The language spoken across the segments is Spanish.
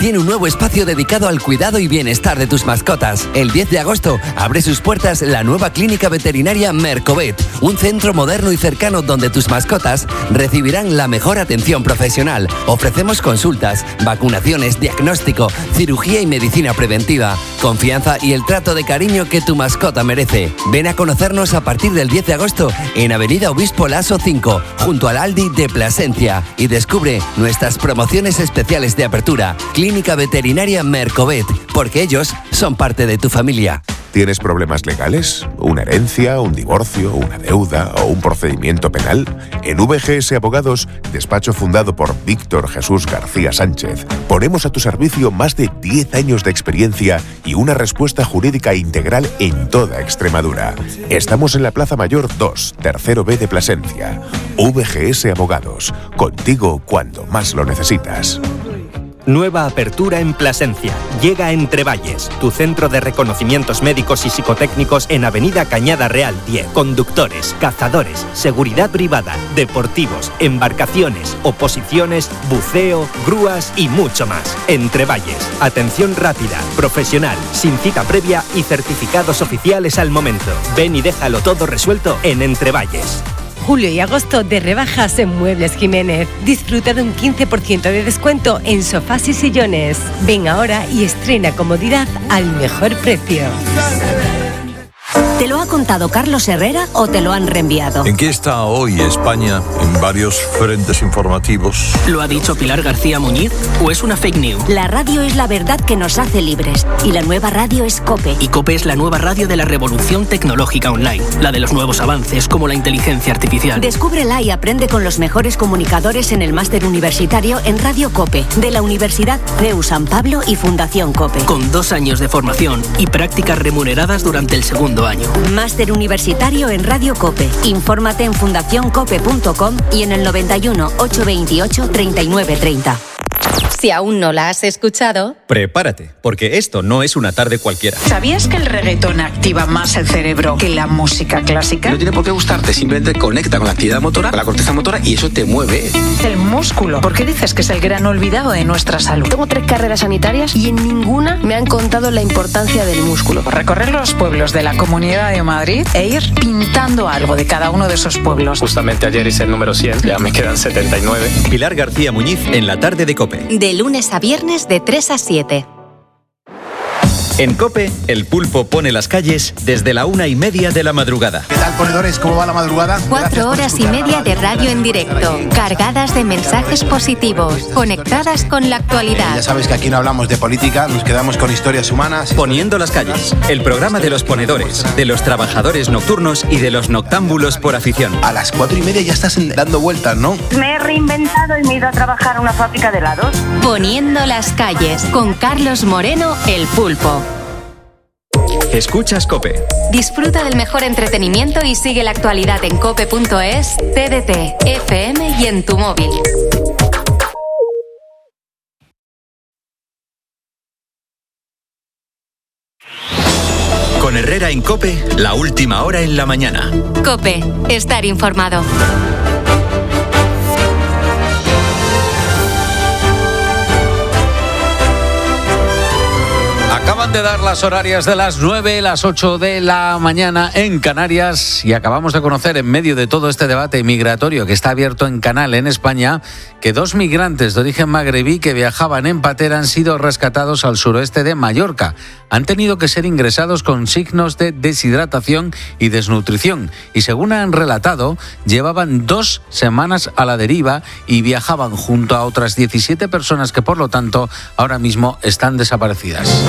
tiene un nuevo espacio dedicado al cuidado y bienestar de tus mascotas. El 10 de agosto abre sus puertas la nueva clínica veterinaria Mercovet, un centro moderno y cercano donde tus mascotas recibirán la mejor atención profesional. Ofrecemos consultas, vacunaciones, diagnóstico, cirugía y medicina preventiva, confianza y el trato de cariño que tu mascota merece. Ven a conocernos a partir del 10 de agosto en Avenida Obispo Laso 5, junto al Aldi de Plasencia, y descubre nuestras promociones especiales de apertura. Clínica Veterinaria Mercovet, porque ellos son parte de tu familia. ¿Tienes problemas legales? ¿Una herencia, un divorcio, una deuda o un procedimiento penal? En VGS Abogados, despacho fundado por Víctor Jesús García Sánchez, ponemos a tu servicio más de 10 años de experiencia y una respuesta jurídica integral en toda Extremadura. Estamos en la Plaza Mayor 2, tercero B de Plasencia. VGS Abogados, contigo cuando más lo necesitas. Nueva apertura en Plasencia. Llega Entrevalles, tu centro de reconocimientos médicos y psicotécnicos en Avenida Cañada Real 10. Conductores, cazadores, seguridad privada, deportivos, embarcaciones, oposiciones, buceo, grúas y mucho más. Entrevalles. Atención rápida, profesional, sin cita previa y certificados oficiales al momento. Ven y déjalo todo resuelto en Entrevalles. Julio y agosto de rebajas en Muebles Jiménez. Disfruta de un 15% de descuento en sofás y sillones. Ven ahora y estrena comodidad al mejor precio. ¿Te lo ha contado Carlos Herrera o te lo han reenviado? ¿En qué está hoy España en varios frentes informativos? ¿Lo ha dicho Pilar García Muñiz o es una fake news? La radio es la verdad que nos hace libres y la nueva radio es COPE. Y COPE es la nueva radio de la revolución tecnológica online, la de los nuevos avances como la inteligencia artificial. Descúbrela y aprende con los mejores comunicadores en el máster universitario en Radio COPE de la Universidad CEU San Pablo y Fundación COPE. Con 2 años de formación y prácticas remuneradas durante el segundo año. Máster universitario en Radio COPE. Infórmate en fundacioncope.com y en el 91 828 3930. Si aún no la has escuchado, prepárate, porque esto no es una tarde cualquiera. ¿Sabías que el reggaetón activa más el cerebro que la música clásica? No tiene por qué gustarte, simplemente conecta con la actividad motora, con la corteza motora, y eso te mueve. El músculo. ¿Por qué dices que es el gran olvidado de nuestra salud? Tengo 3 carreras sanitarias y en ninguna me han contado la importancia del músculo. Recorrer los pueblos de la Comunidad de Madrid e ir pintando algo de cada uno de esos pueblos. Justamente ayer hice el número 100, ya me quedan 79. Pilar García Muñiz en la tarde de COPE. De lunes a viernes de 3 a 7. En COPE, el pulpo pone las calles desde la 1:30 de la madrugada. ¿Qué tal, ponedores? ¿Cómo va la madrugada? 4 horas y media de radio en directo, cargadas de mensajes positivos, conectadas con la actualidad. Ya sabes que aquí no hablamos de política, nos quedamos con historias humanas. Poniendo las calles, el programa de los ponedores, de los trabajadores nocturnos y de los noctámbulos por afición. A las 4:30 ya estás dando vueltas, ¿no? Me he reinventado y me he ido a trabajar a una fábrica de helados. Poniendo las calles, con Carlos Moreno, el pulpo. Escuchas COPE. Disfruta del mejor entretenimiento y sigue la actualidad en cope.es, TDT, FM y en tu móvil. Con Herrera en COPE, la última hora en la mañana. COPE, estar informado. Acaban de dar las horarias de las 9, las 8 de la mañana en Canarias y acabamos de conocer en medio de todo este debate migratorio que está abierto en Canal en España que 2 migrantes de origen magrebí que viajaban en patera han sido rescatados al suroeste de Mallorca. Han tenido que ser ingresados con signos de deshidratación y desnutrición y según han relatado llevaban 2 semanas a la deriva y viajaban junto a otras 17 personas que por lo tanto ahora mismo están desaparecidas.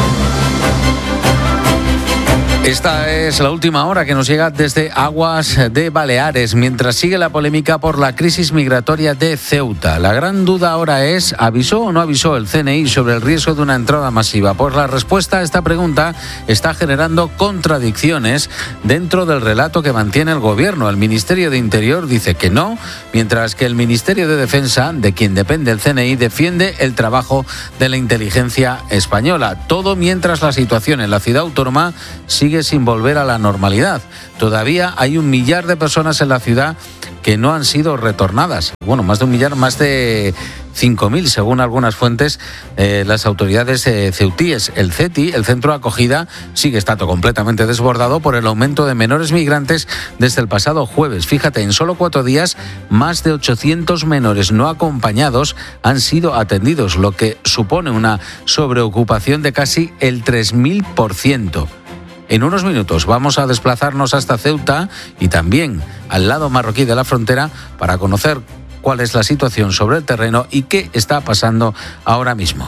Esta es la última hora que nos llega desde aguas de Baleares, mientras sigue la polémica por la crisis migratoria de Ceuta. La gran duda ahora es, ¿avisó o no avisó el CNI sobre el riesgo de una entrada masiva? Pues la respuesta a esta pregunta está generando contradicciones dentro del relato que mantiene el gobierno. El Ministerio de Interior dice que no, mientras que el Ministerio de Defensa, de quien depende el CNI, defiende el trabajo de la inteligencia española. Todo mientras la situación en la ciudad autónoma sigue sin volver a la normalidad. Todavía hay 1 millar de personas en la ciudad que no han sido retornadas. Bueno, más de 1 millar, más de 5.000, según algunas fuentes, las autoridades ceutíes. El CETI, el centro de acogida, sigue estando completamente desbordado por el aumento de menores migrantes desde el pasado jueves. Fíjate, en solo 4 días, más de 800 menores no acompañados han sido atendidos, lo que supone una sobreocupación de casi el 3.000%. En unos minutos vamos a desplazarnos hasta Ceuta y también al lado marroquí de la frontera para conocer cuál es la situación sobre el terreno y qué está pasando ahora mismo.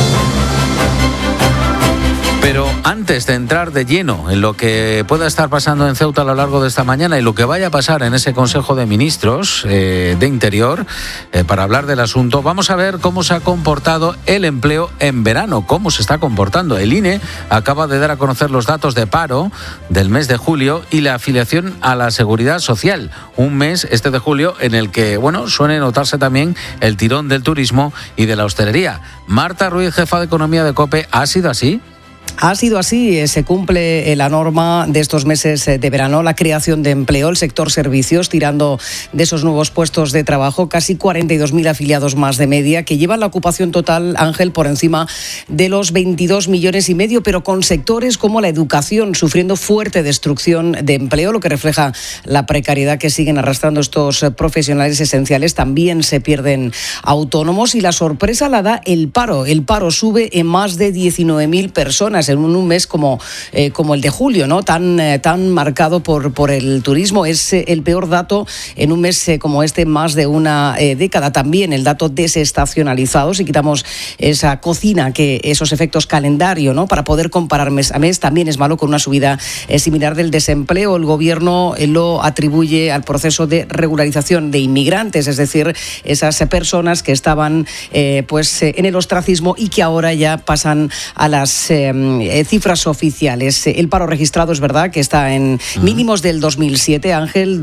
Pero antes de entrar de lleno en lo que pueda estar pasando en Ceuta a lo largo de esta mañana y lo que vaya a pasar en ese Consejo de Ministros de Interior, para hablar del asunto, vamos a ver cómo se ha comportado el empleo en verano, cómo se está comportando. El INE acaba de dar a conocer los datos de paro del mes de julio y la afiliación a la Seguridad Social. Un mes, este de julio, en el que, suele notarse también el tirón del turismo y de la hostelería. Marta Ruiz, jefa de Economía de COPE, ¿ha sido así? Ha sido así, se cumple la norma de estos meses de verano, la creación de empleo, el sector servicios, tirando de esos nuevos puestos de trabajo, casi 42.000 afiliados más de media, que llevan la ocupación total, Ángel, por encima de los 22,5 millones, pero con sectores como la educación sufriendo fuerte destrucción de empleo, lo que refleja la precariedad que siguen arrastrando estos profesionales esenciales. También se pierden autónomos y la sorpresa la da el paro. El paro sube en más de 19.000 personas en un mes como el de julio, ¿no? Tan marcado por el turismo. Es el peor dato en un mes como este, más de una década. También el dato desestacionalizado, si quitamos esa cocina, que esos efectos calendario, ¿no? Para poder comparar mes a mes, también es malo, con una subida similar del desempleo. El gobierno lo atribuye al proceso de regularización de inmigrantes, es decir, esas personas que estaban en el ostracismo y que ahora ya pasan a las cifras oficiales. El paro registrado es verdad que está en mínimos del 2007, Ángel,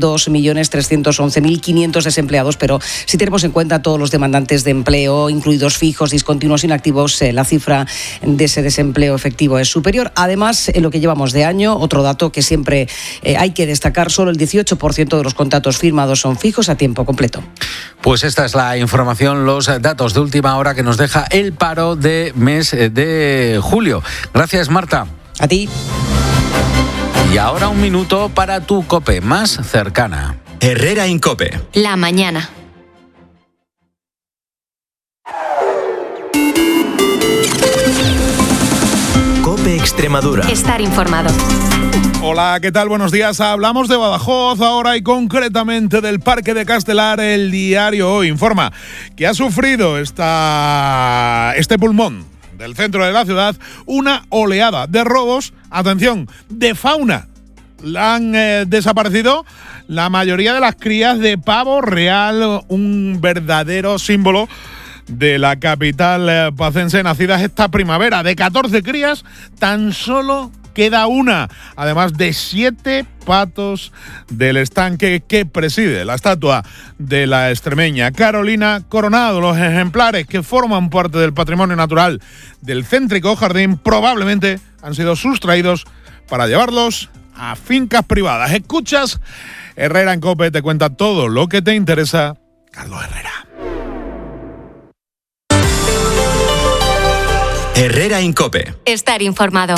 2.311.500 desempleados, pero si tenemos en cuenta todos los demandantes de empleo, incluidos fijos, discontinuos, inactivos, la cifra de ese desempleo efectivo es superior. Además, en lo que llevamos de año, otro dato que siempre hay que destacar, solo el 18% de los contratos firmados son fijos a tiempo completo. Pues esta es la información, los datos de última hora que nos deja el paro de mes de julio. Gracias, Marta. A ti. Y ahora un minuto para tu COPE más cercana. Herrera en COPE. La mañana. COPE Extremadura. Estar informado. Hola, ¿qué tal? Buenos días. Hablamos de Badajoz ahora y concretamente del Parque de Castelar. El diario Hoy informa que ha sufrido este pulmón del centro de la ciudad una oleada de robos, atención, de fauna. Han desaparecido la mayoría de las crías de pavo real, un verdadero símbolo de la capital pacense, nacidas esta primavera. De 14 crías, tan solo queda una, además de 7 patos del estanque que preside la estatua de la extremeña Carolina Coronado. Los ejemplares que forman parte del patrimonio natural del céntrico jardín probablemente han sido sustraídos para llevarlos a fincas privadas. Escuchas Herrera en COPE, te cuenta todo lo que te interesa Carlos Herrera. Herrera en COPE. Estar informado.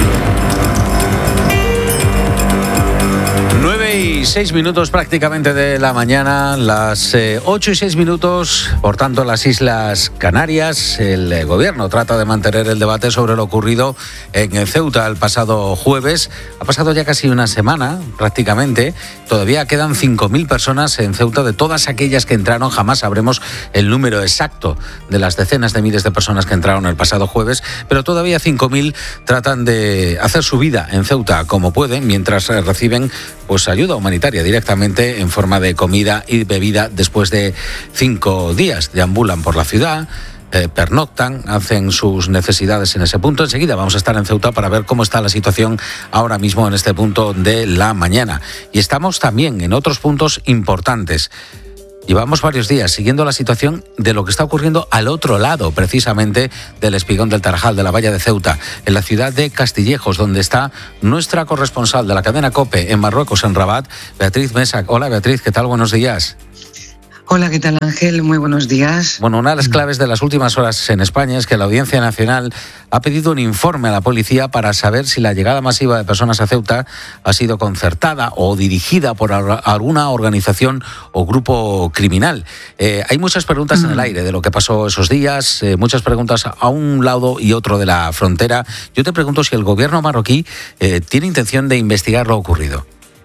9:06 prácticamente de la mañana, las 8:06, por tanto, en las Islas Canarias. El gobierno trata de mantener el debate sobre lo ocurrido en Ceuta el pasado jueves. Ha pasado ya casi una semana, prácticamente. Todavía quedan 5.000 personas en Ceuta. De todas aquellas que entraron, jamás sabremos el número exacto de las decenas de miles de personas que entraron el pasado jueves, pero todavía 5.000 tratan de hacer su vida en Ceuta como pueden, mientras reciben ayuda humanitaria directamente en forma de comida y bebida después de 5 días. Deambulan por la ciudad, pernoctan, hacen sus necesidades en ese punto. Enseguida vamos a estar en Ceuta para ver cómo está la situación ahora mismo en este punto de la mañana. Y estamos también en otros puntos importantes. Llevamos varios días siguiendo la situación de lo que está ocurriendo al otro lado, precisamente, del espigón del Tarajal, de la valla de Ceuta, en la ciudad de Castillejos, donde está nuestra corresponsal de la cadena COPE en Marruecos, en Rabat, Beatriz Mesac. Hola, Beatriz, ¿qué tal? Buenos días. Hola, ¿qué tal, Ángel? Muy buenos días. Bueno, una de las claves de las últimas horas en España es que la Audiencia Nacional ha pedido un informe a la policía para saber si la llegada masiva de personas a Ceuta ha sido concertada o dirigida por alguna organización o grupo criminal. Hay muchas preguntas en el aire de lo que pasó esos días, muchas preguntas a un lado y otro de la frontera. Yo te pregunto si el gobierno marroquí tiene intención de investigar lo ocurrido.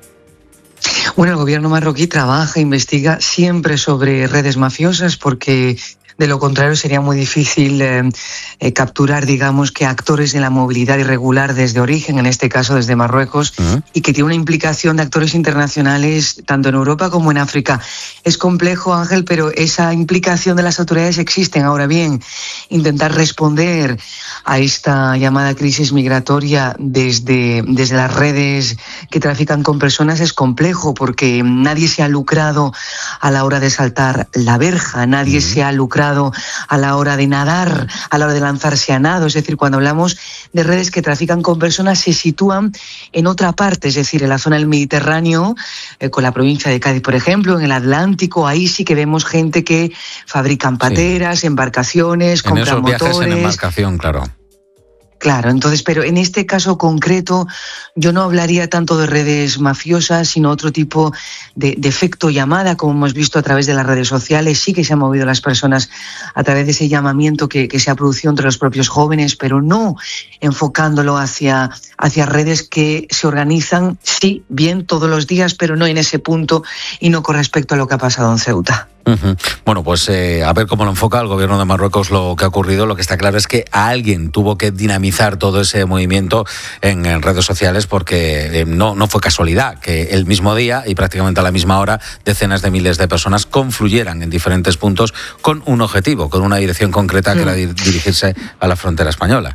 Bueno, el gobierno marroquí trabaja, investiga siempre sobre redes mafiosas porque de lo contrario sería muy difícil capturar, digamos, que actores de la movilidad irregular desde origen, en este caso desde Marruecos, y que tiene una implicación de actores internacionales tanto en Europa como en África. Es complejo, Ángel, pero esa implicación de las autoridades existe. Ahora bien, intentar responder a esta llamada crisis migratoria desde las redes que trafican con personas es complejo porque nadie se ha lucrado a la hora de saltar la verja, nadie se ha lucrado a la hora de nadar, a la hora de lanzarse a nado. Es decir, cuando hablamos de redes que trafican con personas se sitúan en otra parte, es decir, en la zona del Mediterráneo, con la provincia de Cádiz, por ejemplo, en el Atlántico. Ahí sí que vemos gente que fabrican pateras, embarcaciones, compran motores. En esos viajes en embarcación, claro. Claro, entonces, pero en este caso concreto yo no hablaría tanto de redes mafiosas, sino otro tipo de efecto llamada, como hemos visto a través de las redes sociales. Sí que se han movido las personas a través de ese llamamiento que se ha producido entre los propios jóvenes, pero no enfocándolo hacia redes que se organizan, sí, bien, todos los días, pero no en ese punto y no con respecto a lo que ha pasado en Ceuta. Bueno, pues a ver cómo lo enfoca el gobierno de Marruecos lo que ha ocurrido. Lo que está claro es que alguien tuvo que dinamizar todo ese movimiento en redes sociales porque no fue casualidad que el mismo día y prácticamente a la misma hora decenas de miles de personas confluyeran en diferentes puntos con un objetivo, con una dirección concreta que era dirigirse a la frontera española.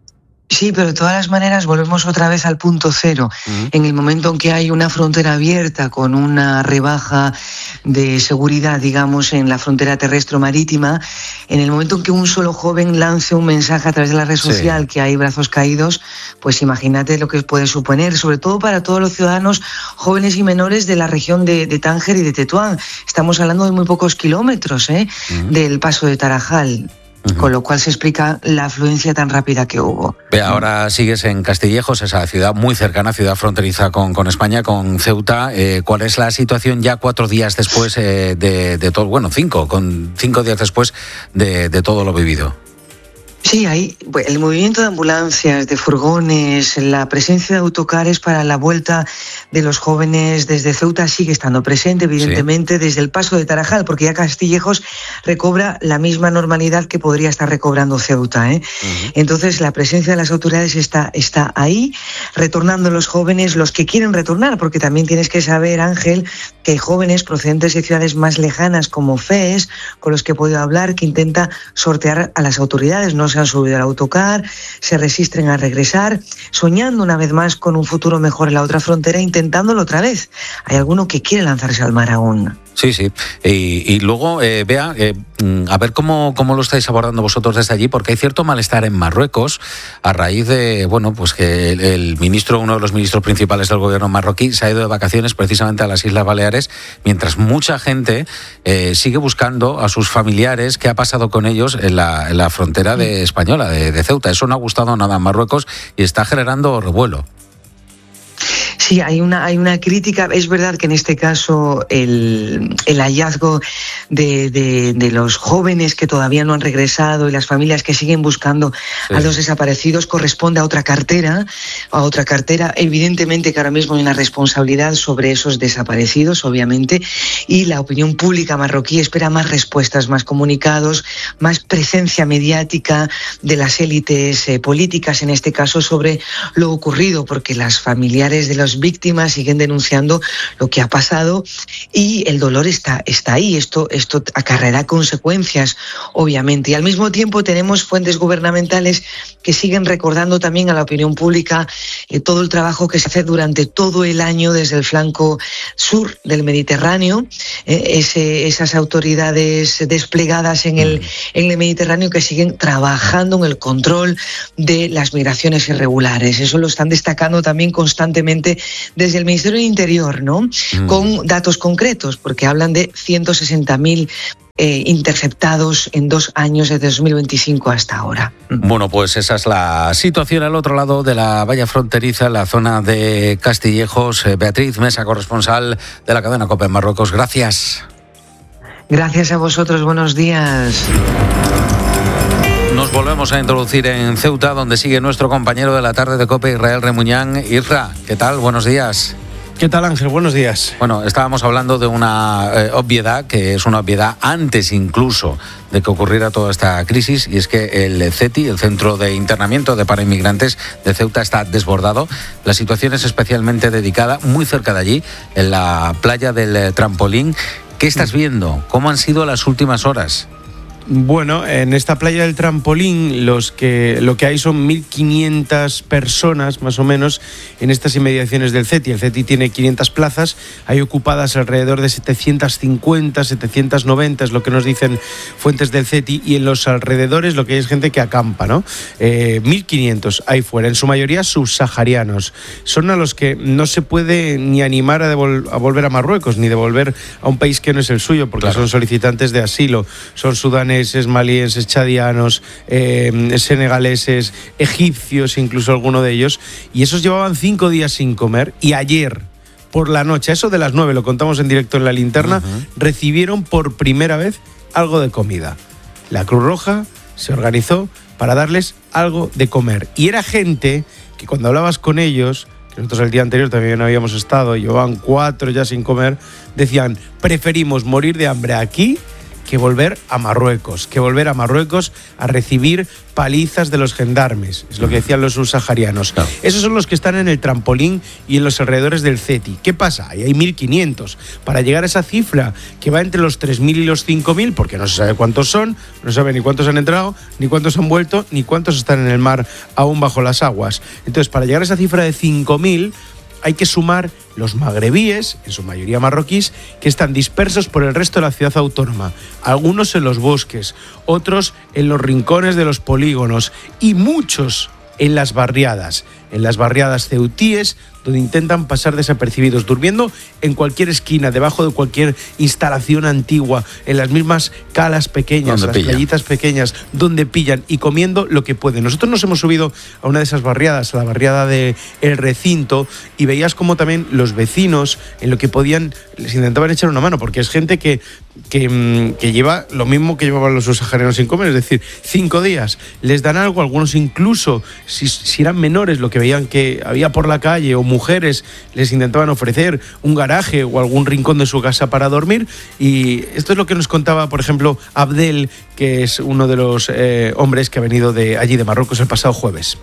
Sí, pero de todas las maneras volvemos otra vez al punto cero. En el momento en que hay una frontera abierta con una rebaja de seguridad, digamos, en la frontera terrestre o marítima, en el momento en que un solo joven lance un mensaje a través de la red social que hay brazos caídos, pues imagínate lo que puede suponer, sobre todo para todos los ciudadanos jóvenes y menores de la región de Tánger y de Tetuán. Estamos hablando de muy pocos kilómetros del paso de Tarajal. Con lo cual se explica la afluencia tan rápida que hubo. Ahora sigues en Castillejos, esa ciudad muy cercana, ciudad fronteriza con España, con Ceuta. ¿Cuál es la situación ya 4 días después de todo? Bueno, 5 días después de todo lo vivido. Sí, el movimiento de ambulancias, de furgones, la presencia de autocares para la vuelta de los jóvenes desde Ceuta sigue estando presente, evidentemente, desde el paso de Tarajal, porque ya Castillejos recobra la misma normalidad que podría estar recobrando Ceuta. Entonces, la presencia de las autoridades está ahí, retornando los jóvenes, los que quieren retornar, porque también tienes que saber, Ángel, que hay jóvenes procedentes de ciudades más lejanas como Fez, con los que he podido hablar, que intenta sortear a las autoridades. No se han subido al autocar, se resisten a regresar, soñando una vez más con un futuro mejor en la otra frontera, intentándolo otra vez. Hay alguno que quiere lanzarse al mar aún. Sí. Y luego, Bea, a ver cómo lo estáis abordando vosotros desde allí, porque hay cierto malestar en Marruecos a raíz de, bueno, pues que el ministro, uno de los ministros principales del gobierno marroquí, se ha ido de vacaciones precisamente a las Islas Baleares, mientras mucha gente sigue buscando a sus familiares, qué ha pasado con ellos en la frontera española de Ceuta. Eso no ha gustado nada a Marruecos y está generando revuelo. Sí, hay una crítica. Es verdad que en este caso el hallazgo de los jóvenes que todavía no han regresado y las familias que siguen buscando a los desaparecidos corresponde a otra cartera. Evidentemente que ahora mismo hay una responsabilidad sobre esos desaparecidos, obviamente, y la opinión pública marroquí espera más respuestas, más comunicados, más presencia mediática de las élites políticas, en este caso, sobre lo ocurrido, porque las familiares de las víctimas siguen denunciando lo que ha pasado y el dolor está ahí. Esto acarreará consecuencias, obviamente. Y al mismo tiempo tenemos fuentes gubernamentales que siguen recordando también a la opinión pública todo el trabajo que se hace durante todo el año desde el flanco sur del Mediterráneo, esas autoridades desplegadas en el Mediterráneo que siguen trabajando en el control de las migraciones irregulares. Eso lo están destacando también constantemente desde el Ministerio del Interior, ¿no? Con datos concretos, porque hablan de 160.000 interceptados en 2 años, desde 2025 hasta ahora. Bueno, pues esa es la situación al otro lado de la valla fronteriza, en la zona de Castillejos. Beatriz Mesa, corresponsal de la cadena COPE en Marruecos. Gracias. Gracias a vosotros, buenos días. Nos volvemos a introducir en Ceuta, donde sigue nuestro compañero de la tarde de COPE, Israel Remuñán. Isra, ¿qué tal? Buenos días. ¿Qué tal, Ángel? Buenos días. Bueno, estábamos hablando de una obviedad, que es una obviedad antes incluso de que ocurriera toda esta crisis, y es que el CETI, el Centro de Internamiento de para Inmigrantes de Ceuta, está desbordado. La situación es especialmente dedicada muy cerca de allí, en la playa del Trampolín. ¿Qué estás viendo? ¿Cómo han sido las últimas horas? Bueno, en esta playa del Trampolín lo que hay son 1.500 personas, más o menos, en estas inmediaciones del CETI. El CETI tiene 500 plazas, hay ocupadas alrededor de 750, 790, es lo que nos dicen fuentes del CETI, y en los alrededores lo que hay es gente que acampa, ¿no? 1.500 ahí fuera, en su mayoría subsaharianos. Son a los que no se puede ni animar a volver a Marruecos, ni devolver a un país que no es el suyo, porque son solicitantes de asilo, son sudaneses, malienses, chadianos, senegaleses, egipcios, incluso alguno de ellos, y esos llevaban 5 días sin comer, y ayer por la noche, a eso de las 9, lo contamos en directo en La Linterna, recibieron por primera vez algo de comida. La Cruz Roja se organizó para darles algo de comer, y era gente que cuando hablabas con ellos, que nosotros el día anterior también habíamos estado, y llevaban 4 ya sin comer, decían: preferimos morir de hambre aquí que volver a Marruecos, a recibir palizas de los gendarmes, es lo que decían los subsaharianos. Claro. Esos son los que están en el Trampolín y en los alrededores del CETI. ¿Qué pasa? Ahí hay 1.500. Para llegar a esa cifra, que va entre los 3.000 y los 5.000, porque no se sabe cuántos son, no se sabe ni cuántos han entrado, ni cuántos han vuelto, ni cuántos están en el mar aún bajo las aguas. Entonces, para llegar a esa cifra de 5.000, hay que sumar los magrebíes, en su mayoría marroquíes, que están dispersos por el resto de la ciudad autónoma, algunos en los bosques, otros en los rincones de los polígonos, y muchos en las barriadas ceutíes, donde intentan pasar desapercibidos, durmiendo en cualquier esquina, debajo de cualquier instalación antigua, en las mismas calas pequeñas, las playitas pequeñas, donde pillan, y comiendo lo que pueden. Nosotros nos hemos subido a una de esas barriadas, a la barriada de El Recinto, y veías como también los vecinos, en lo que podían, les intentaban echar una mano, porque es gente que lleva lo mismo que llevaban los subsaharianos sin comer, es decir, 5 días. Les dan algo, algunos incluso, si eran menores, lo que veían que había por la calle, o mujeres, les intentaban ofrecer un garaje o algún rincón de su casa para dormir. Y esto es lo que nos contaba, por ejemplo, Abdel, que es uno de los hombres que ha venido de allí, de Marruecos, el pasado jueves.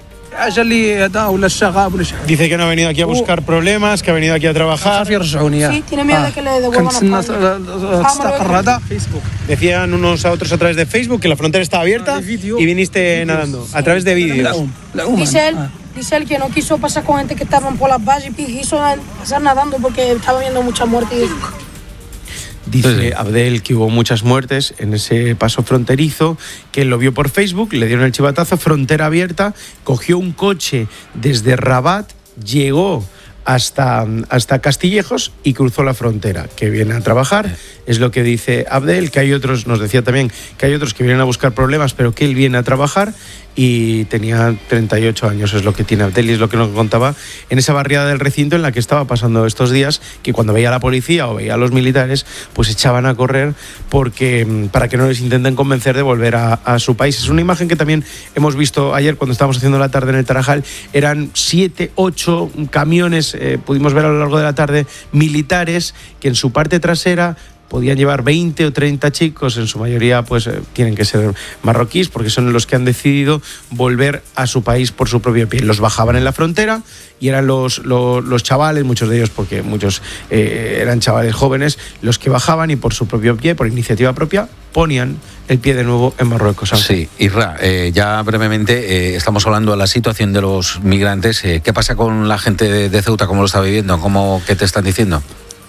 Dice que no ha venido aquí a buscar problemas, que ha venido aquí a trabajar. Sí, tiene miedo de que le devuelvan a Facebook. Decían unos a otros a través de Facebook que la frontera estaba abierta y viniste nadando a través de vídeos. Dice él que no quiso pasar con gente que estaban por las vallas y quiso pasar nadando porque estaba viendo mucha muerte. Dice Abdel que hubo muchas muertes en ese paso fronterizo, que él lo vio por Facebook, le dieron el chivatazo, frontera abierta, cogió un coche desde Rabat, llegó hasta Castillejos y cruzó la frontera, que viene a trabajar, es lo que dice Abdel, que hay otros, nos decía también, que hay otros que vienen a buscar problemas, pero que él viene a trabajar, y tenía 38 años, es lo que tiene Abdel, y es lo que nos contaba en esa barriada del Recinto en la que estaba pasando estos días, que cuando veía a la policía o veía a los militares, pues echaban a correr para que no les intenten convencer de volver a su país. Es una imagen que también hemos visto ayer cuando estábamos haciendo la tarde en el Tarajal. Eran 7, 8 camiones, pudimos ver a lo largo de la tarde, militares, que en su parte trasera podían llevar 20 o 30 chicos, en su mayoría pues tienen que ser marroquíes, porque son los que han decidido volver a su país por su propio pie. Los bajaban en la frontera y eran los chavales, muchos de ellos, porque muchos eran chavales jóvenes, los que bajaban y por su propio pie, por iniciativa propia, ponían el pie de nuevo en Marruecos. Sí, Isra, ya brevemente estamos hablando de la situación de los migrantes. ¿Qué pasa con la gente de Ceuta? ¿Cómo lo está viviendo? ¿Qué te están diciendo?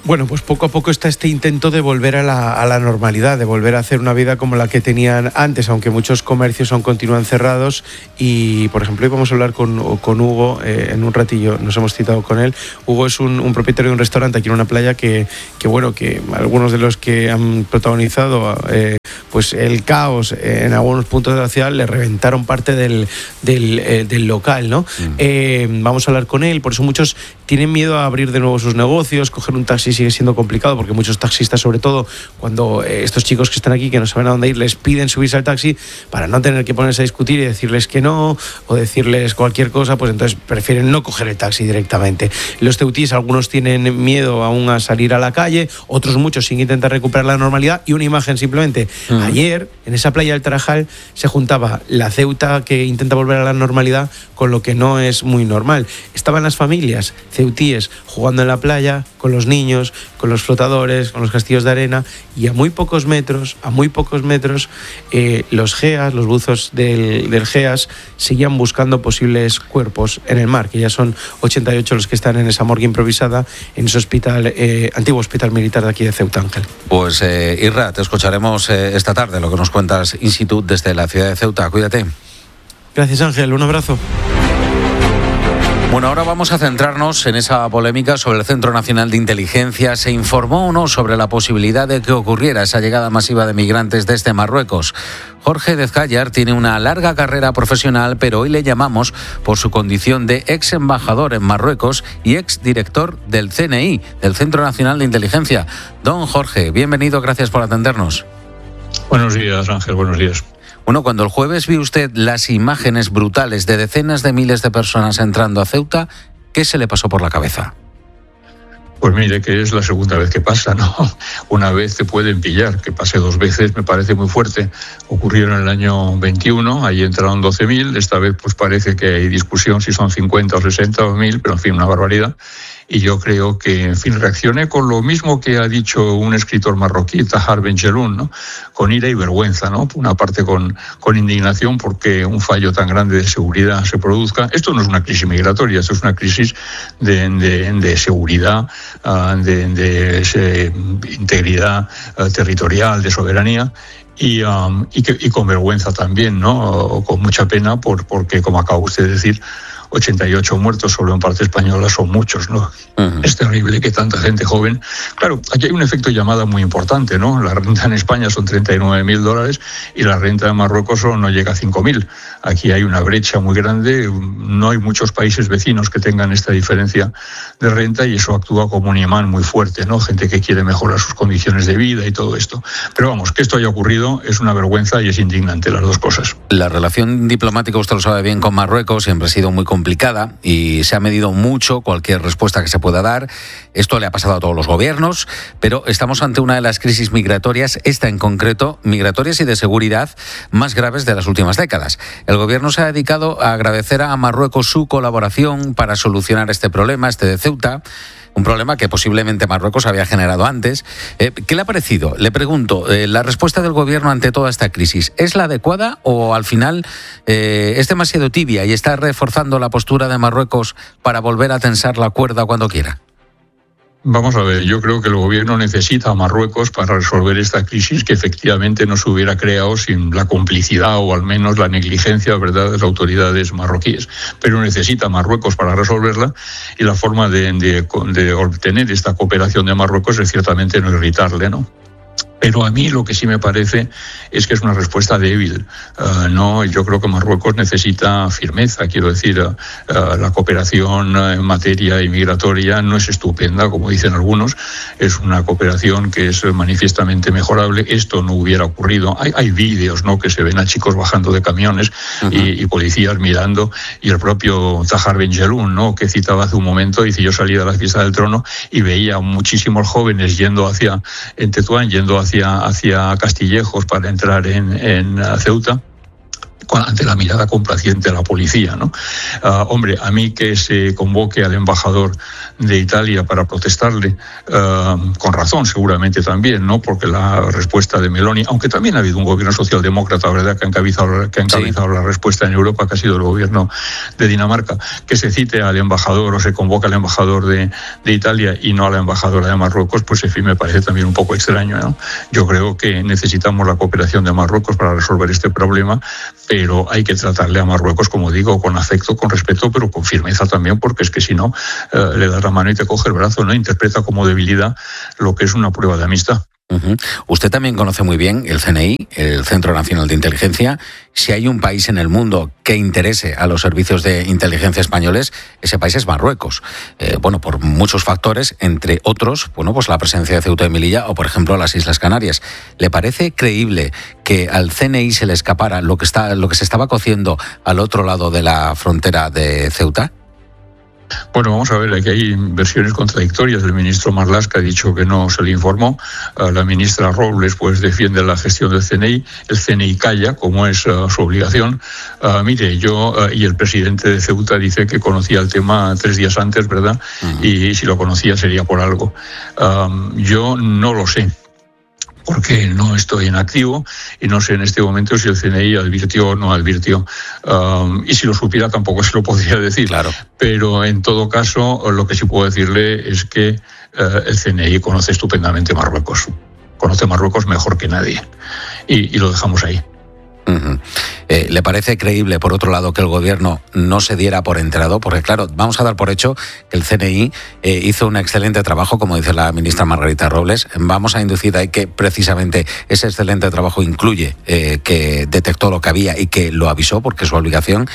Bueno, pues poco a poco está este intento de volver a la normalidad, de volver a hacer una vida como la que tenían antes, aunque muchos comercios aún continúan cerrados. Y, por ejemplo, hoy vamos a hablar con Hugo, en un ratillo nos hemos citado con él. Hugo es un propietario de un restaurante aquí en una playa que algunos de los que han protagonizado pues el caos en algunos puntos de la ciudad le reventaron parte del local, ¿no? Vamos a hablar con él, por eso muchos tienen miedo a abrir de nuevo sus negocios. Coger un taxi sigue siendo complicado porque muchos taxistas, sobre todo cuando estos chicos que están aquí, que no saben a dónde ir, les piden subirse al taxi para no tener que ponerse a discutir y decirles que no, o decirles cualquier cosa, pues entonces prefieren no coger el taxi directamente. Los ceutíes, algunos tienen miedo aún a salir a la calle, otros muchos sin intentar recuperar la normalidad. Y una imagen simplemente, ayer en esa playa del Tarajal se juntaba la Ceuta que intenta volver a la normalidad con lo que no es muy normal. Estaban las familias ceutíes jugando en la playa con los niños, con los flotadores, con los castillos de arena, y a muy pocos metros, los GEAS, los buzos del GEAS, seguían buscando posibles cuerpos en el mar, que ya son 88 los que están en esa morgue improvisada, en ese hospital, antiguo hospital militar de aquí de Ceuta, Ángel. Pues Irra, te escucharemos esta tarde, lo que nos cuentas in situ desde la ciudad de Ceuta. Cuídate. Gracias, Ángel, un abrazo. Bueno, ahora vamos a centrarnos en esa polémica sobre el Centro Nacional de Inteligencia. ¿Se informó o no sobre la posibilidad de que ocurriera esa llegada masiva de migrantes desde Marruecos? Jorge Dezcayar tiene una larga carrera profesional, pero hoy le llamamos por su condición de ex embajador en Marruecos y ex director del CNI, del Centro Nacional de Inteligencia. Don Jorge, bienvenido, gracias por atendernos. Buenos días, Ángel, buenos días. Bueno, cuando el jueves vio usted las imágenes brutales de decenas de miles de personas entrando a Ceuta, ¿qué se le pasó por la cabeza? Pues mire, que es la segunda vez que pasa, ¿no? Una vez te pueden pillar, que pase 2 veces me parece muy fuerte. Ocurrió en el año 21, ahí entraron 12.000, esta vez pues parece que hay discusión si son 50 o 60 o 1.000, pero en fin, una barbaridad. Y yo creo que, en fin, reaccioné con lo mismo que ha dicho un escritor marroquí, Tahar Benjelloun, ¿no? Con ira y vergüenza, ¿no? Una parte con indignación porque un fallo tan grande de seguridad se produzca. Esto no es una crisis migratoria, esto es una crisis de seguridad, de integridad territorial, de soberanía. Y con vergüenza también, ¿no? Con mucha pena porque, como acaba usted de decir, 88 muertos solo en parte española son muchos, ¿no? Uh-huh. Es terrible que tanta gente joven... Claro, aquí hay un efecto llamada muy importante, ¿no? La renta en España son $39.000 y la renta en Marruecos no llega a 5.000. Aquí hay una brecha muy grande, no hay muchos países vecinos que tengan esta diferencia de renta y eso actúa como un imán muy fuerte, ¿no? Gente que quiere mejorar sus condiciones de vida y todo esto. Pero vamos, que esto haya ocurrido es una vergüenza y es indignante, las dos cosas. La relación diplomática, usted lo sabe bien, con Marruecos siempre ha sido muy complicada y se ha medido mucho cualquier respuesta que se pueda dar. Esto le ha pasado a todos los gobiernos, pero estamos ante una de las crisis migratorias, esta en concreto, migratorias y de seguridad más graves de las últimas décadas. El gobierno se ha dedicado a agradecer a Marruecos su colaboración para solucionar este problema, este de Ceuta, un problema que posiblemente Marruecos había generado antes. ¿Qué le ha parecido? Le pregunto, ¿la respuesta del gobierno ante toda esta crisis es la adecuada o al final es demasiado tibia y está reforzando la postura de Marruecos para volver a tensar la cuerda cuando quiera? Vamos a ver, yo creo que el gobierno necesita a Marruecos para resolver esta crisis que efectivamente no se hubiera creado sin la complicidad o al menos la negligencia, ¿verdad?, de las autoridades marroquíes. Pero necesita a Marruecos para resolverla y la forma de obtener esta cooperación de Marruecos es ciertamente no irritarle, ¿no? Pero a mí lo que sí me parece es que es una respuesta débil. No, yo creo que Marruecos necesita firmeza. Quiero decir, la cooperación en materia inmigratoria no es estupenda, como dicen algunos. Es una cooperación que es manifiestamente mejorable. Esto no hubiera ocurrido. Hay vídeos, ¿no?, que se ven a chicos bajando de camiones y policías mirando. Y el propio Tahar Benjelloun, ¿no?, que citaba hace un momento, dice: yo salí de la fiesta del trono y veía muchísimos jóvenes yendo en Tetuán, yendo hacia Castillejos para entrar en Ceuta. ante la mirada complaciente de la policía, ¿no? Hombre, a mí que se convoque al embajador de Italia para protestarle, con razón seguramente también, ¿no? Porque la respuesta de Meloni, aunque también ha habido un gobierno socialdemócrata, ¿verdad?, que ha encabezado la respuesta en Europa, que ha sido el gobierno de Dinamarca, que se cite al embajador o se convoca al embajador de Italia y no a la embajadora de Marruecos, pues en fin, me parece también un poco extraño, ¿no? Yo creo que necesitamos la cooperación de Marruecos para resolver este problema, pero hay que tratarle a Marruecos, como digo, con afecto, con respeto, pero con firmeza también, porque es que si no, le das la mano y te coge el brazo, ¿no? Interpreta como debilidad lo que es una prueba de amistad. Uh-huh. Usted también conoce muy bien el CNI, el Centro Nacional de Inteligencia. Si hay un país en el mundo que interese a los servicios de inteligencia españoles, ese país es Marruecos. Por muchos factores, entre otros, pues la presencia de Ceuta y Melilla o, por ejemplo, las Islas Canarias. ¿Le parece creíble que al CNI se le escapara lo que se estaba cociendo al otro lado de la frontera de Ceuta? Bueno, vamos a ver, aquí hay versiones contradictorias. El ministro Marlaska ha dicho que no se le informó. La ministra Robles pues defiende la gestión del CNI. El CNI calla, como es su obligación. Y el presidente de Ceuta dice que conocía el tema 3 días antes, ¿verdad? Uh-huh. Y si lo conocía sería por algo. Yo no lo sé, porque no estoy en activo y no sé en este momento si el CNI advirtió o no advirtió. Y si lo supiera tampoco se lo podría decir. Claro. Pero en todo caso, lo que sí puedo decirle es que el CNI conoce estupendamente Marruecos. Conoce Marruecos mejor que nadie. Y lo dejamos ahí. Uh-huh. ¿Le parece creíble, por otro lado, que el gobierno no se diera por enterado? Porque, claro, vamos a dar por hecho que el CNI hizo un excelente trabajo, como dice la ministra Margarita Robles. Vamos a inducir ahí que precisamente ese excelente trabajo incluye que detectó lo que había y que lo avisó, porque es su obligación,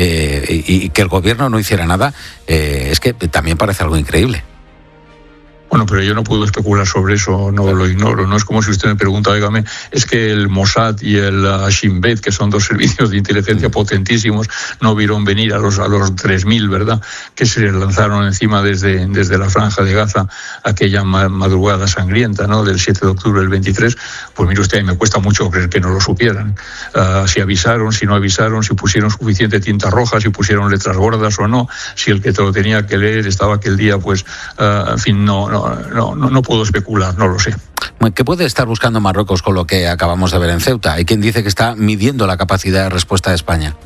y que el gobierno no hiciera nada. Es que también parece algo increíble. Bueno, pero yo no puedo especular sobre eso, no lo ignoro. No es como si usted me pregunta, óigame, es que el Mossad y el Shin Bet, que son 2 servicios de inteligencia potentísimos, no vieron venir a los 3.000, ¿verdad?, que se lanzaron encima desde la franja de Gaza aquella madrugada sangrienta, ¿no?, del 7 de octubre del 23. Pues mire usted, me cuesta mucho creer que no lo supieran. Si avisaron, si no avisaron, si pusieron suficiente tinta roja, si pusieron letras gordas o no, si el que te lo tenía que leer estaba aquel día, pues, en fin, no puedo especular, no lo sé. ¿Qué puede estar buscando Marruecos con lo que acabamos de ver en Ceuta? Hay quien dice que está midiendo la capacidad de respuesta de España.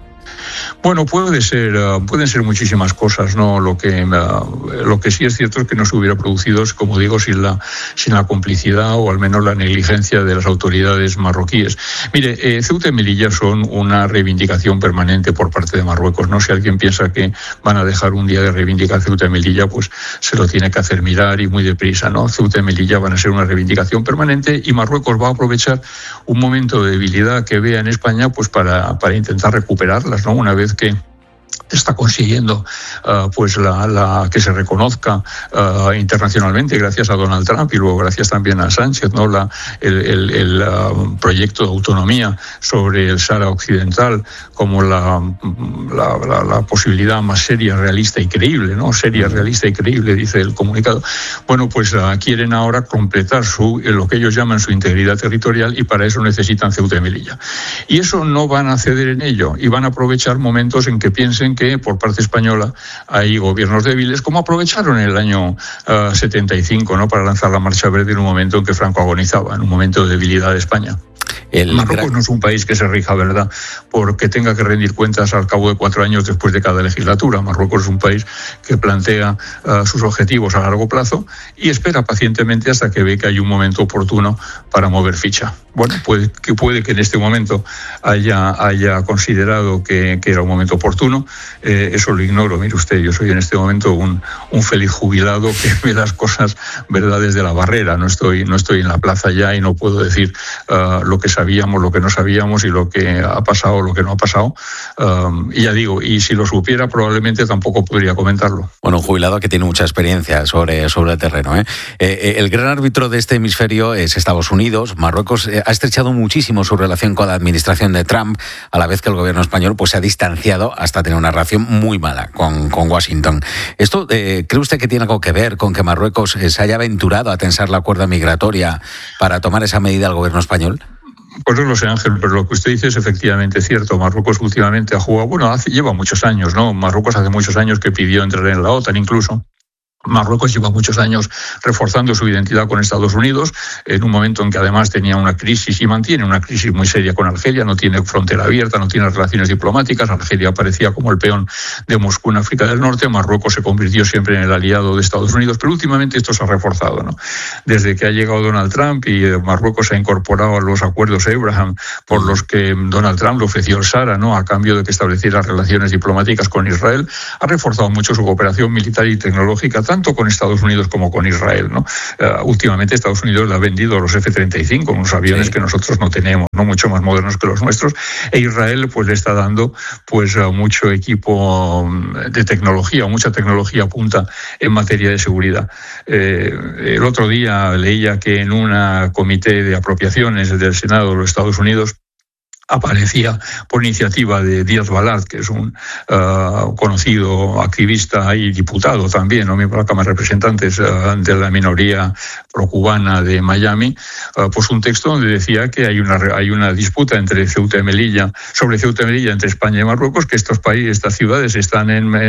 Bueno, pueden ser muchísimas cosas, ¿no? Lo que sí es cierto es que no se hubiera producido, como digo, sin la complicidad o al menos la negligencia de las autoridades marroquíes. Mire, Ceuta y Melilla son una reivindicación permanente por parte de Marruecos, ¿no? Si alguien piensa que van a dejar un día de reivindicar Ceuta y Melilla, pues se lo tiene que hacer mirar y muy deprisa, ¿no? Ceuta y Melilla van a ser una reivindicación permanente y Marruecos va a aprovechar un momento de debilidad que vea en España, pues para intentar recuperarlas, ¿no? Una vez que está consiguiendo pues la que se reconozca internacionalmente gracias a Donald Trump y luego gracias también a Sánchez, ¿no? El proyecto de autonomía sobre el Sahara Occidental como la posibilidad más seria, realista y creíble, ¿no? Seria, realista y creíble, dice el comunicado. Bueno, pues quieren ahora completar lo que ellos llaman su integridad territorial y para eso necesitan Ceuta y Melilla. Y eso no van a ceder en ello y van a aprovechar momentos en que piensen que por parte española hay gobiernos débiles, como aprovecharon en el año 75, ¿no?, para lanzar la Marcha Verde en un momento en que Franco agonizaba, en un momento de debilidad de España. Marruecos no es un país que se rija, ¿verdad?, porque tenga que rendir cuentas al cabo de 4 años después de cada legislatura. Marruecos es un país que plantea sus objetivos a largo plazo y espera pacientemente hasta que ve que hay un momento oportuno para mover ficha. Bueno, puede que en este momento haya considerado que era un momento oportuno. Eso lo ignoro. Mire usted, yo soy en este momento un feliz jubilado que ve las cosas, ¿verdad?, desde la barrera. No estoy en la plaza ya y no puedo decir lo que sabíamos, lo que no sabíamos y lo que ha pasado, lo que no ha pasado. Y ya digo, y si lo supiera probablemente tampoco podría comentarlo. Bueno, un jubilado que tiene mucha experiencia sobre el terreno, ¿eh? El gran árbitro de este hemisferio es Estados Unidos. Marruecos ha estrechado muchísimo su relación con la administración de Trump, a la vez que el gobierno español pues se ha distanciado hasta tener una relación muy mala con Washington. ¿Esto cree usted que tiene algo que ver con que Marruecos se haya aventurado a tensar la cuerda migratoria para tomar esa medida al gobierno español? Pues no lo sé, Ángel, pero lo que usted dice es efectivamente cierto. Marruecos últimamente ha jugado, lleva muchos años, ¿no? Marruecos hace muchos años que pidió entrar en la OTAN incluso. Marruecos lleva muchos años reforzando su identidad con Estados Unidos, en un momento en que además tenía una crisis y mantiene una crisis muy seria con Argelia, no tiene frontera abierta, no tiene relaciones diplomáticas. Argelia aparecía como el peón de Moscú en África del Norte. Marruecos se convirtió siempre en el aliado de Estados Unidos, pero últimamente esto se ha reforzado, ¿no? Desde que ha llegado Donald Trump y Marruecos se ha incorporado a los acuerdos Abraham, por los que Donald Trump le ofreció el Sahara, ¿no?, a cambio de que estableciera relaciones diplomáticas con Israel, ha reforzado mucho su cooperación militar y tecnológica, tanto con Estados Unidos como con Israel, ¿no? Últimamente Estados Unidos le ha vendido los F-35, unos aviones que nosotros no tenemos, ¿no?, mucho más modernos que los nuestros, e Israel pues le está dando pues mucho equipo de tecnología, mucha tecnología punta en materia de seguridad. El otro día leía que en un comité de apropiaciones del Senado de los Estados Unidos aparecía por iniciativa de Díaz Balart, que es un conocido activista y diputado también, ¿no?, miembro de la Cámara de Representantes de la minoría procubana de Miami, pues un texto donde decía que hay una disputa entre Ceuta y Melilla, sobre Ceuta y Melilla entre España y Marruecos, que estas ciudades están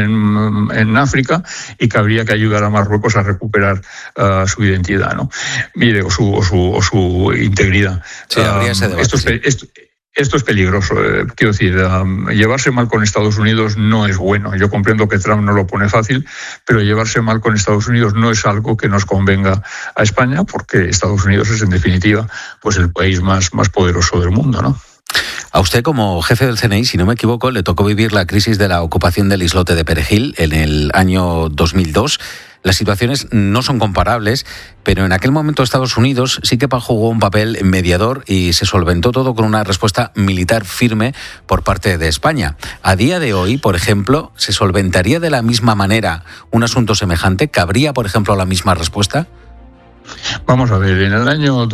en África y que habría que ayudar a Marruecos a recuperar su identidad, ¿no? Mire, o su integridad. Sí, habría ese debate. Esto es peligroso. Quiero decir, llevarse mal con Estados Unidos no es bueno. Yo comprendo que Trump no lo pone fácil, pero llevarse mal con Estados Unidos no es algo que nos convenga a España, porque Estados Unidos es, en definitiva, pues el país más poderoso del mundo, ¿no? A usted, como jefe del CNI, si no me equivoco, le tocó vivir la crisis de la ocupación del islote de Perejil en el año 2002. Las situaciones no son comparables, pero en aquel momento Estados Unidos sí que jugó un papel mediador y se solventó todo con una respuesta militar firme por parte de España. A día de hoy, por ejemplo, ¿se solventaría de la misma manera un asunto semejante? ¿Cabría, por ejemplo, la misma respuesta? Vamos a ver, en el año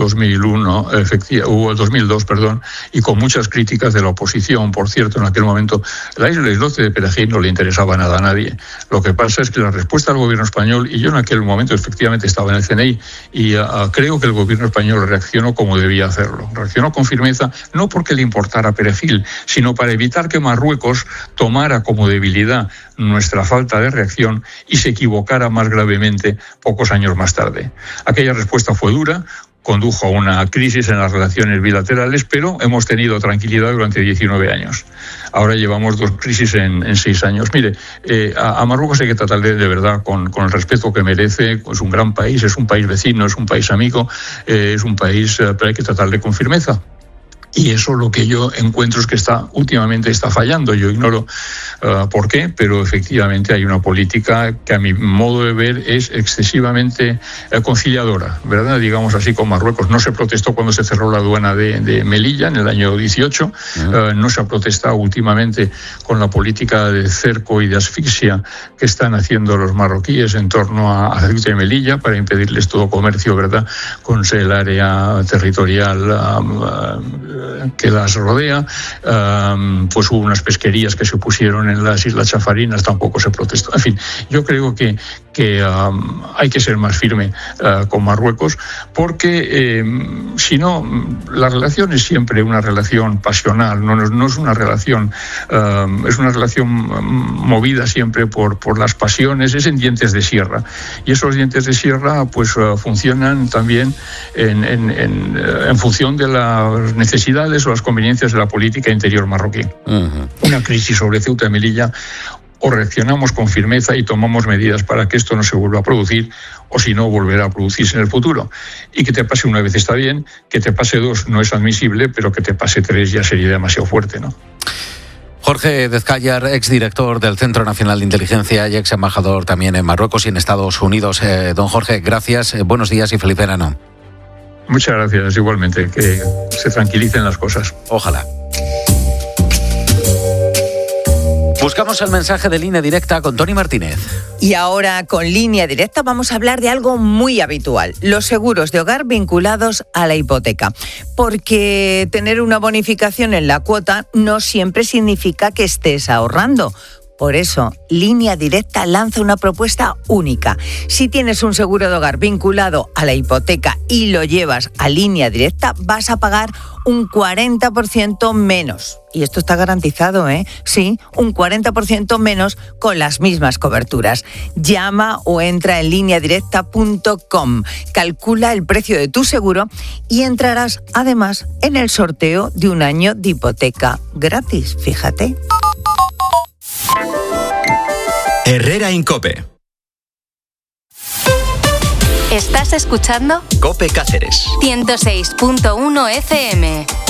2002, y con muchas críticas de la oposición, por cierto, en aquel momento, la islote de Perejil no le interesaba nada a nadie. Lo que pasa es que la respuesta del gobierno español, y yo en aquel momento efectivamente estaba en el CNI, y creo que el gobierno español reaccionó como debía hacerlo. Reaccionó con firmeza, no porque le importara Perejil, sino para evitar que Marruecos tomara como debilidad nuestra falta de reacción y se equivocara más gravemente pocos años más tarde. Aquella respuesta fue dura, condujo a una crisis en las relaciones bilaterales, pero hemos tenido tranquilidad durante 19 años. Ahora llevamos 2 crisis en 6 años. Mire, a Marruecos hay que tratarle de verdad con el respeto que merece. Es un gran país, es un país vecino, es un país amigo, es un país, pero hay que tratarle con firmeza. Y eso lo que yo encuentro es que últimamente está fallando. Yo ignoro por qué, pero efectivamente hay una política que a mi modo de ver es excesivamente conciliadora, ¿verdad? Digamos así, con Marruecos. No se protestó cuando se cerró la aduana de Melilla en el año 18. No se ha protestado últimamente con la política de cerco y de asfixia que están haciendo los marroquíes en torno a Ceuta y Melilla para impedirles todo comercio, ¿verdad?, con el área territorial que las rodea. Pues hubo unas pesquerías que se pusieron en las Islas Chafarinas, tampoco se protestó. En fin, yo creo que hay que ser más firme con Marruecos, porque si no, la relación es siempre una relación pasional, no es una relación, es una relación movida siempre por las pasiones, es en dientes de sierra, y esos dientes de sierra pues funcionan también en función de las necesidades o las conveniencias de la política interior marroquí. Una crisis sobre Ceuta y Melilla, o reaccionamos con firmeza y tomamos medidas para que esto no se vuelva a producir, o si no, volverá a producirse en el futuro. Y que te pase una vez está bien, que te pase 2 no es admisible, pero que te pase 3 ya sería demasiado fuerte, ¿no? Jorge Dezcayar, exdirector del Centro Nacional de Inteligencia y ex embajador también en Marruecos y en Estados Unidos. Don Jorge, gracias, buenos días y feliz verano. Muchas gracias, igualmente, que se tranquilicen las cosas. Ojalá. Buscamos el mensaje de Línea Directa con Tony Martínez. Y ahora, con Línea Directa, vamos a hablar de algo muy habitual: los seguros de hogar vinculados a la hipoteca. Porque tener una bonificación en la cuota no siempre significa que estés ahorrando. Por eso, Línea Directa lanza una propuesta única. Si tienes un seguro de hogar vinculado a la hipoteca y lo llevas a Línea Directa, vas a pagar un 40% menos. Y esto está garantizado, ¿eh? Sí, un 40% menos con las mismas coberturas. Llama o entra en lineadirecta.com, calcula el precio de tu seguro y entrarás además en el sorteo de un año de hipoteca gratis, fíjate. Herrera Incope. ¿Estás escuchando? Cope Cáceres. 106.1 FM.